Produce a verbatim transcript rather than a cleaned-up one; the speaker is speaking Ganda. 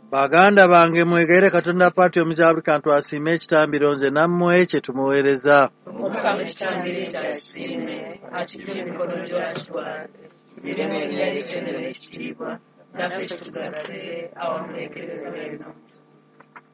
Baganda bange mwegayire Katonda Paati Omuzabulika ntu asiime ekitambiro nze nammwe kye tumuweereza. Omukama ekitambiro ekyasiime akijja emikono gy'akitwale mirembe ebyali etendera ekitiibwa naffe kitugase awamu n'ekereziya eno.